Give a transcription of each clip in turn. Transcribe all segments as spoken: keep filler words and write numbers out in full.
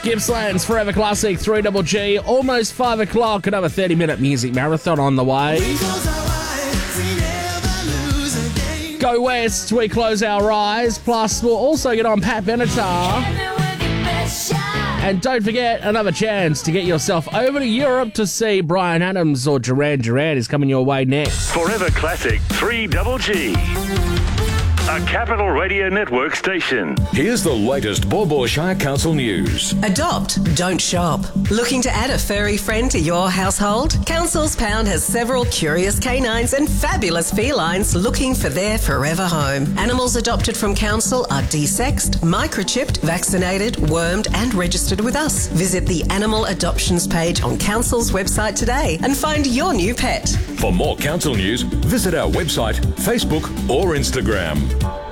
Gippsland's Forever Classic, three Double G, almost five o'clock, another thirty-minute music marathon on the way. Go West, we close our eyes, plus we'll also get on Pat Benatar. And don't forget, another chance to get yourself over to Europe to see Bryan Adams or Duran Duran is coming your way next. Forever Classic, three Double G. A Capital Radio Network station. Here's the latest Baw Baw Shire Council news. Adopt, don't shop. Looking to add a furry friend to your household? Council's Pound has several curious canines and fabulous felines looking for their forever home. Animals adopted from Council are desexed, microchipped, vaccinated, wormed and registered with us. Visit the Animal Adoptions page on Council's website today and find your new pet. For more council news, visit our website, Facebook or Instagram.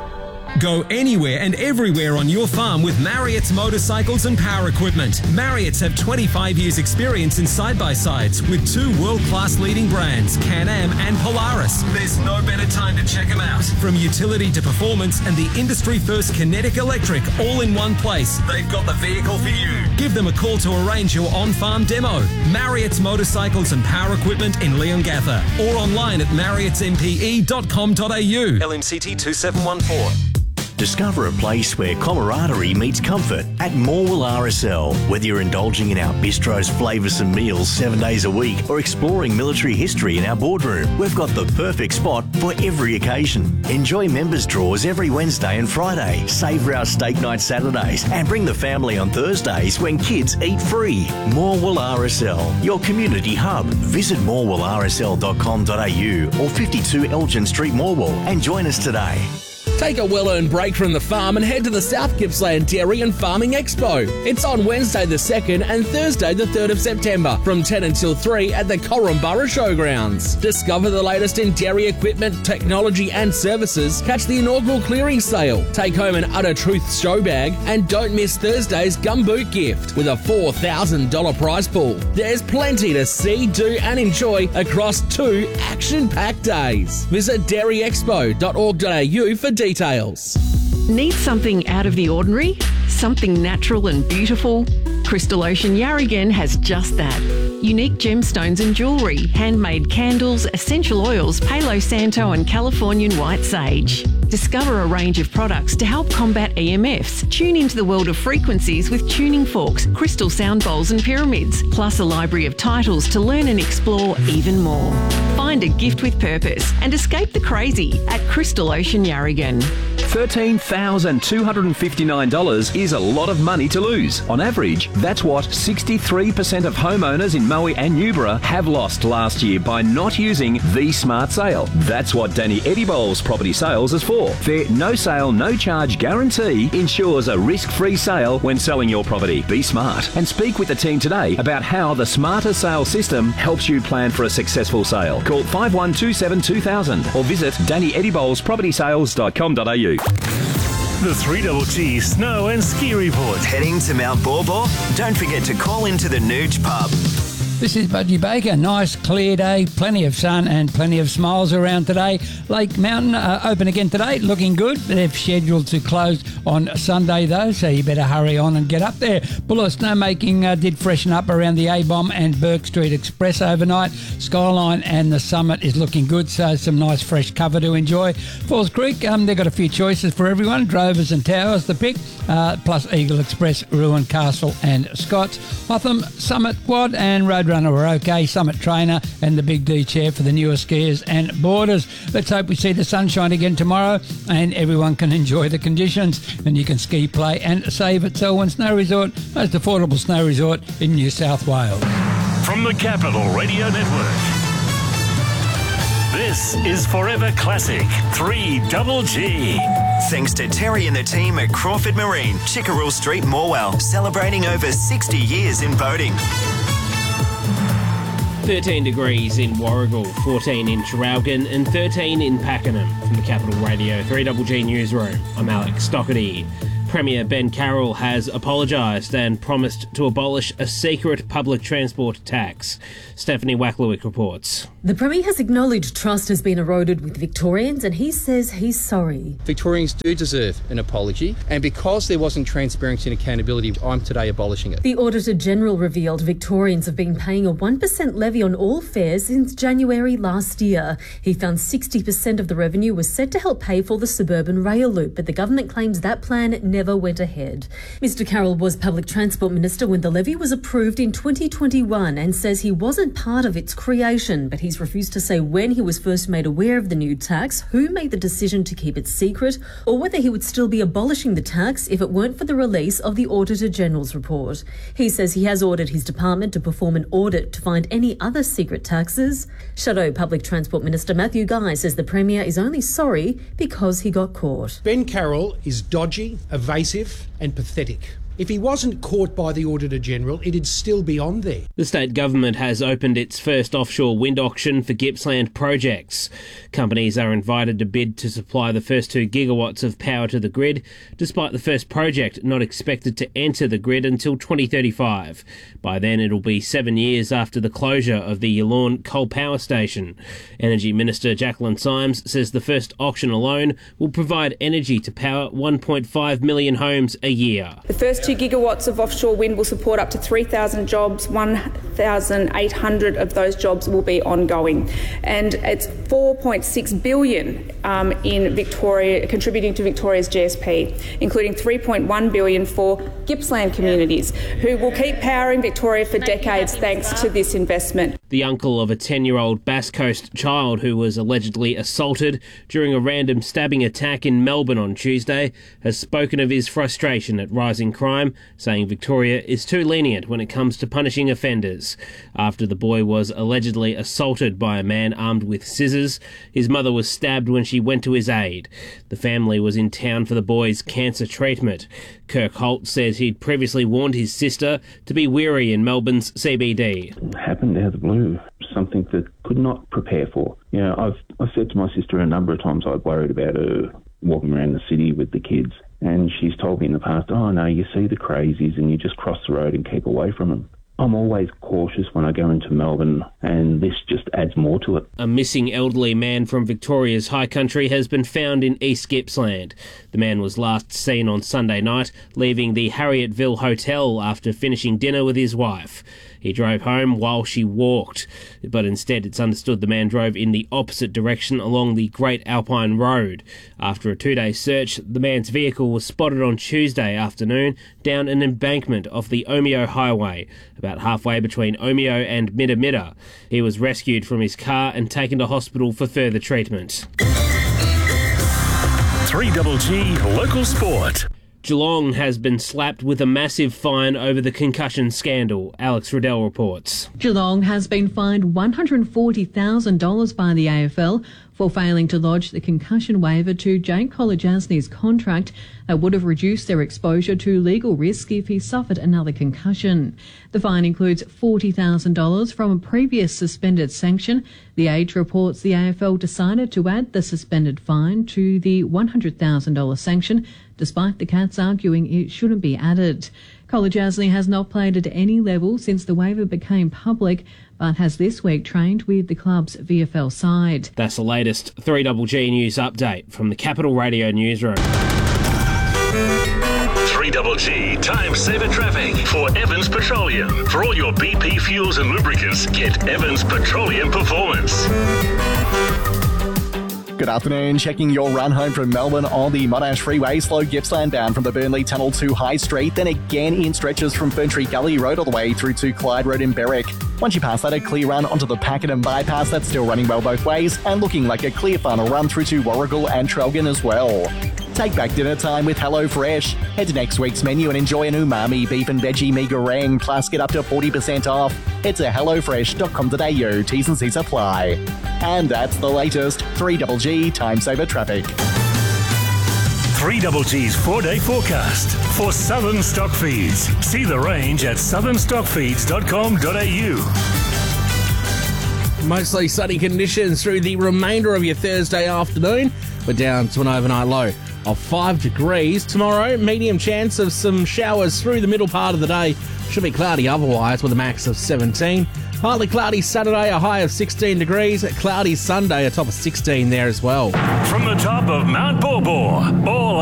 Go anywhere and everywhere on your farm with Marriott's motorcycles and power equipment. Marriott's have twenty-five years experience in side-by-sides with two world-class leading brands, Can-Am and Polaris. There's no better time to check them out. From utility to performance and the industry-first Kinetic Electric all in one place, they've got the vehicle for you. Give them a call to arrange your on-farm demo. Marriott's motorcycles and power equipment in Leongatha or online at marriotts m p e dot com dot a u. L M C T two seven one four. Discover a place where camaraderie meets comfort at Morwell R S L. Whether you're indulging in our bistro's flavoursome meals seven days a week or exploring military history in our boardroom, we've got the perfect spot for every occasion. Enjoy members' draws every Wednesday and Friday, savour our steak night Saturdays and bring the family on Thursdays when kids eat free. Morwell R S L, your community hub. Visit morwell r s l dot com dot a u or fifty-two Elgin Street, Morwell and join us today. Take a well-earned break from the farm and head to the South Gippsland Dairy and Farming Expo. It's on Wednesday the second and Thursday the third of September from ten until three at the Corumburra Showgrounds. Discover the latest in dairy equipment, technology and services. Catch the inaugural clearing sale. Take home an Utter Truth show bag and don't miss Thursday's gumboot gift with a four thousand dollars prize pool. There's plenty to see, do and enjoy across two action-packed days. Visit dairy expo dot org dot a u for details. Details. Need something out of the ordinary? Something natural and beautiful? Crystal Ocean Yarrigan has just that. Unique gemstones and jewellery, handmade candles, essential oils, Palo Santo and Californian white sage. Discover a range of products to help combat E M Fs. Tune into the world of frequencies with tuning forks, crystal sound bowls and pyramids, plus a library of titles to learn and explore even more. Find a gift with purpose and escape the crazy at Crystal Ocean Yarrigan. thirteen thousand two hundred fifty-nine dollars is a lot of money to lose. On average, that's what sixty-three percent of homeowners in Moe and Newborough have lost last year by not using the Smart Sale. That's what Danny Eddie-Bowles Property Sales is for. Their no sale, no charge guarantee ensures a risk-free sale when selling your property. Be smart and speak with the team today about how the Smarter Sale system helps you plan for a successful sale. Call five one two seven two thousand or visit danny eddie bowles property sales dot com dot a u. The three Double G Snow and Ski Report. Heading to Mount Baw Baw? Don't forget to call into the Nooch Pub. This is Budgie Baker. Nice clear day, plenty of sun and plenty of smiles around today. Lake Mountain uh, open again today, looking good. They've scheduled to close on Sunday though, so you better hurry on and get up there. Buller snowmaking uh, did freshen up around the A-Bomb and Burke Street Express overnight. Skyline and the Summit is looking good, so some nice fresh cover to enjoy. Falls Creek, um, they've got a few choices for everyone. Drovers and Towers to pick, uh, plus Eagle Express, Ruin Castle and Scott's. Hotham, Summit Quad and Road Runner were okay. Summit Trainer and the Big D chair for the newer skiers and boarders. Let's hope we see the sunshine again tomorrow and everyone can enjoy the conditions and you can ski, play and save at Selwyn Snow Resort, most affordable snow resort in New South Wales. From the Capital Radio Network, this is Forever Classic three Double G. Thanks to Terry and the team at Crawford Marine, Chickerell Street, Morwell, celebrating over sixty years in boating. thirteen degrees in Warragul, fourteen in Traralgon and thirteen in Pakenham. From the Capital Radio three Double G Newsroom, I'm Alex Stockerty. Premier Ben Carroll has apologised and promised to abolish a secret public transport tax. Stephanie Wacklewick reports. The Premier has acknowledged trust has been eroded with Victorians and he says he's sorry. Victorians do deserve an apology, and because there wasn't transparency and accountability, I'm today abolishing it. The Auditor-General revealed Victorians have been paying a one percent levy on all fares since January last year. He found sixty percent of the revenue was set to help pay for the suburban rail loop, but the government claims that plan never went ahead. Mister Carroll was Public Transport Minister when the levy was approved in twenty twenty-one and says he wasn't part of its creation, but he's refused to say when he was first made aware of the new tax, who made the decision to keep it secret, or whether he would still be abolishing the tax if it weren't for the release of the Auditor-General's report. He says he has ordered his department to perform an audit to find any other secret taxes. Shadow Public Transport Minister Matthew Guy says the Premier is only sorry because he got caught. Ben Carroll is dodgy, evasive and pathetic. If he wasn't caught by the Auditor-General, it'd still be on there. The state government has opened its first offshore wind auction for Gippsland projects. Companies are invited to bid to supply the first two gigawatts of power to the grid, despite the first project not expected to enter the grid until twenty thirty-five. By then, it'll be seven years after the closure of the Yallourn coal power station. Energy Minister Jacqueline Symes says the first auction alone will provide energy to power one point five million homes a year. The first two gigawatts of offshore wind will support up to three thousand jobs. one thousand eight hundred of those jobs will be ongoing. And it's four point six billion um, in Victoria, contributing to Victoria's G S P, including three point one billion for Gippsland communities, who will keep powering Victoria for decades thanks to this investment. The uncle of a ten-year-old Bass Coast child who was allegedly assaulted during a random stabbing attack in Melbourne on Tuesday has spoken of his frustration at rising crime, saying Victoria is too lenient when it comes to punishing offenders. After the boy was allegedly assaulted by a man armed with scissors, his mother was stabbed when she went to his aid. The family was in town for the boy's cancer treatment. Kirk Holt says he'd previously warned his sister to be wary in Melbourne's C B D. It happened out of the blue, something that could not prepare for. You know, I've, I've said to my sister a number of times I've worried about her walking around the city with the kids, and she's told me in the past, oh no, you see the crazies and you just cross the road and keep away from them. I'm always cautious when I go into Melbourne, and this just adds more to it. A missing elderly man from Victoria's high country has been found in East Gippsland. The man was last seen on Sunday night, leaving the Harrietville Hotel after finishing dinner with his wife. He drove home while she walked, but instead it's understood the man drove in the opposite direction along the Great Alpine Road. After a two-day search, the man's vehicle was spotted on Tuesday afternoon down an embankment off the Omeo Highway, about halfway between Omeo and Midamida. He was rescued from his car and taken to hospital for further treatment. three G G Local Sport. Geelong has been slapped with a massive fine over the concussion scandal. Alex Riddell reports. Geelong has been fined one hundred forty thousand dollars by the A F L for failing to lodge the concussion waiver to Jake Kolodjasny's contract that would have reduced their exposure to legal risk if he suffered another concussion. The fine includes forty thousand dollars from a previous suspended sanction. The Age reports the A F L decided to add the suspended fine to the one hundred thousand dollars sanction, despite the Cats arguing it shouldn't be added. Kolodjasny has not played at any level since the waiver became public, but has this week trained with the club's V F L side. That's the latest three G G news update from the Capital Radio newsroom. three G G Time Saver Traffic for Evans Petroleum. For all your B P fuels and lubricants, get Evans Petroleum Performance. Good afternoon. Checking your run home from Melbourne on the Monash Freeway. Slow Gippsland bound from the Burnley Tunnel to High Street, then again in stretches from Ferntree Gully Road all the way through to Clyde Road in Berwick. Once you pass that, a clear run onto the Pakenham Bypass. That's still running well both ways and looking like a clear final run through to Warragul and Trelgin as well. Take back dinner time with HelloFresh. Head to next week's menu and enjoy an umami beef and veggie mee goreng, plus get up to forty percent off. Head to hello fresh dot com dot a u. T's and C's apply. And that's the latest three G G Time Saver Traffic. three G G's four-day forecast for Southern Stockfeeds. See the range at southern stockfeeds dot com dot a u. Mostly sunny conditions through the remainder of your Thursday afternoon. We're down to an overnight low of five degrees. Tomorrow, medium chance of some showers through the middle part of the day. Should be cloudy otherwise with a max of seventeen. Partly cloudy Saturday, a high of sixteen degrees. Cloudy Sunday, a top of sixteen there as well. From the top of Mount Baw Baw, all